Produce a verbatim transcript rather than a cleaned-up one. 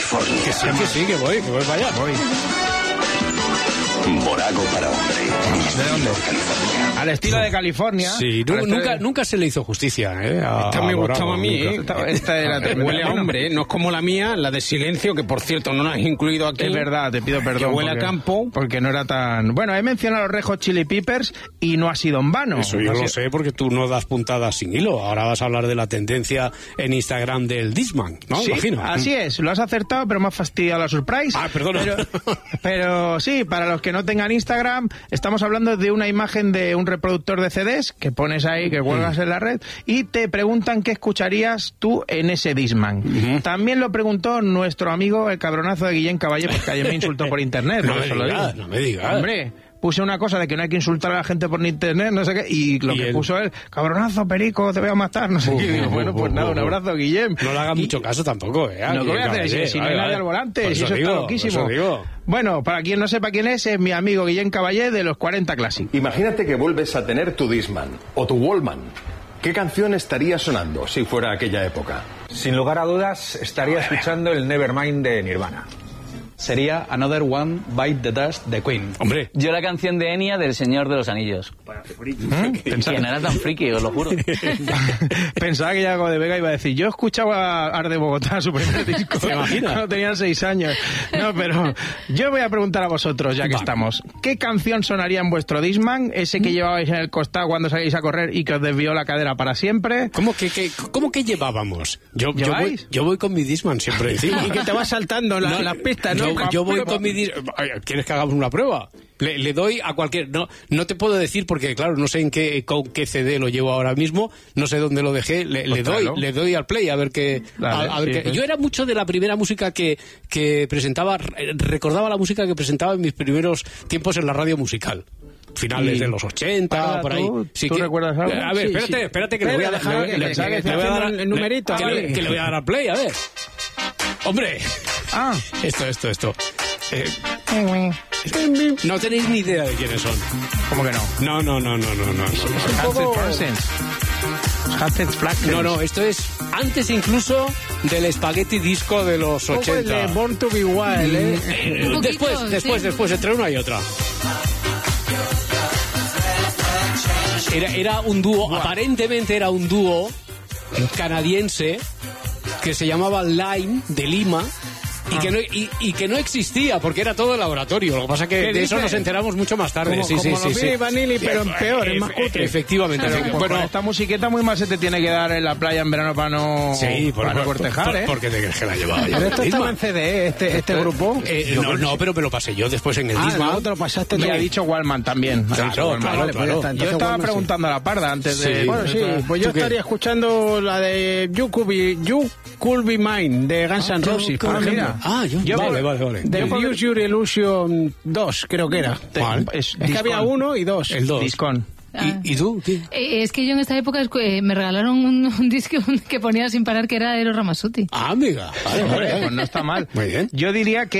California. Que sí, que sí, que voy, que voy para allá. Voy. Morago para hombre. ¿De dónde? California. Al estilo de California. Sí, nu- nunca, nunca se le hizo justicia, ¿eh? A, Esta me a gustaba Morago, a mí, nunca. ¿eh? Esta, esta era tremenda. Huele a hombre, ¿eh? No es como la mía, la de Silencio, que por cierto no la has incluido aquí. Es verdad, te pido perdón. Que huele porque, a campo. Porque no era tan... Bueno, he mencionado los Red Hot Chili Peppers y no ha sido en vano. Eso yo No ha lo sido- sé porque tú no das puntadas sin hilo. Ahora vas a hablar de la tendencia en Instagram del Discman, ¿no? Sí, Imagino. así es, lo has acertado, pero me ha fastidiado la surprise. Ah, perdona. Pero, pero sí, para los que no tengan Instagram, estamos hablando de una imagen de un reproductor de C Ds que pones ahí, que cuelgas en la red, y te preguntan qué escucharías tú en ese Discman. Uh-huh. También lo preguntó nuestro amigo, el cabronazo de Guillén Caballé, porque ayer me insultó por internet. No por me eso lo digas, digo. no me digas. Hombre, puse una cosa de que no hay que insultar a la gente por internet, no sé qué, y lo Y que él- puso él, cabronazo, perico, te voy a matar, no sé qué. Y digo, bueno, pues nada, un abrazo, Guillem. No le hagan Y- mucho caso tampoco, ¿eh? no, ¿qué voy a hacer? Si, si no hay nadie al volante, si eso está loquísimo. Bueno, para quien no sepa quién es, es mi amigo Guillén Caballé de los cuarenta Classic. Imagínate que vuelves a tener tu Discman o tu Wallman. ¿Qué canción estaría sonando si fuera aquella época? Sin lugar a dudas, estaría escuchando el Nevermind de Nirvana. Sería Another One Bite the Dust de Queen. Hombre. Yo la canción de Enya del Señor de los Anillos. Que no era tan friki, os lo juro. Pensaba que Iago de Vega iba a decir, yo escuchaba Ar de Bogotá, su primer disco, ¿Te imaginas? cuando tenían seis años. No, pero yo voy a preguntar a vosotros, ya que Vale. estamos. ¿Qué canción sonaría en vuestro Discman? Ese que llevabais en el costado cuando salíais a correr y que os desvió la cadera para siempre. ¿Cómo que, que, cómo que llevábamos? Yo, yo, voy, ¿Lleváis? yo voy con mi Discman siempre encima. Y que te vas saltando la- No, las pistas, ¿no? Yo, yo voy con mi Discman. ¿Quieres que hagamos una prueba? Le, le doy a cualquier... No, no te puedo decir porque, claro, no sé en qué, con qué C D lo llevo ahora mismo, no sé dónde lo dejé, le, le doy Ostras, ¿no? le doy al play a ver qué... Dale, a, a ver sí, qué- pues. Yo era mucho de la primera música que, que presentaba, re- recordaba la música que presentaba en mis primeros tiempos en la radio musical. Finales Y- de los ochenta, Parda, por ahí. ¿tú- Sí tú que- recuerdas algo? A ver, Sí, espérate, sí. espérate que le voy a Espera, dar... deja le- que- le- que- le que voy a haciendo dar- el numerito, que vale. le- que le voy a dar al play, a ver. Hombre, Ah, esto, esto, esto. Eh, no tenéis ni idea de quiénes son. ¿cómo que no? No, no, no, no, no, no. Hansel Parsons. Hansel Flaxens. No, no, esto es antes incluso del Spaghetti Disco de los Un poco el de ochenta. Born to be Wild, ¿eh? Eh, Un poquito, después, después, sí. después, entre una y otra. Era, era un dúo, aparentemente era un dúo canadiense que se llamaba Lime de Lima. Y que, no, y, y que no existía, porque era todo laboratorio. Lo que pasa que ¿Qué de eso dices? nos enteramos mucho más tarde. Como- sí, como sí, los sí, sí. Billy Vanilli, pero en peor, es más Efe- cutre. Efectivamente. Pero, efe- pues, bueno, con esta musiqueta muy mal se te tiene que dar en la playa en verano para no, sí, por, para no por- cortejar, por- ¿eh? porque te crees que la llevaba yo. Pero esto el estaba Discman. en C D, ¿eh? este, este grupo. Eh, no, no, pero me lo pasé yo después en el Ah, Discman. no, te lo pasaste Y tú. ha dicho Wallman también. Ha Claro, dicho Wallman. claro, Vale, pues ya claro. está. Yo Entonces, estaba Wallman sí. preguntando a la parda antes de... Sí. Bueno, sí, pues yo ¿Tú qué? estaría escuchando la de You Could Be, You Could Be Mine de Guns N' Roses, por Ah, ejemplo. mira. Ah, yo, Yo vale, por- vale, vale. De Use Your Illusion dos, creo que era. ¿Cuál? Es, Es que había uno y dos. El dos. Discon. ¿Y, y tú? ¿Qué? Eh, es que yo en esta época escu- eh, me regalaron un, un disco que ponía sin parar que era Eros Ramazzotti. Ah, amiga. Vale, Hombre, vale. pues no está mal. Muy bien. Yo diría que